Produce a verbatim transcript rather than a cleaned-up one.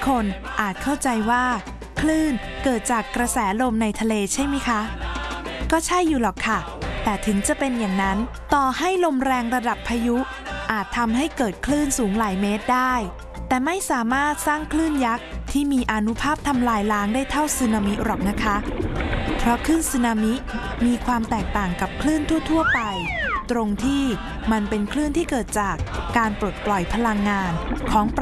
คนอาจเข้าใจว่าคลื่นเกิดจากกระแสลมในทะเลใช่ไหมคะก็ใช่อยู่หรอกค่ะแต่ถึงจะเป็นอย่างนั้นต่อให้ลมแรงระดับพายุอาจทำให้เกิดคลื่นสูงหลายเมตรได้แต่ไม่สามารถสร้างคลื่นยักษ์ที่มีอานุภาพทำลายล้างได้เท่าสึนามิหรอกนะคะเพราะคลื่นสึนามิมีความแตกต่างกับคลื่นทั่วๆไปตรงที่มันเป็นคลื่นที่เกิดจากการปลดปล่อยพลังงานของ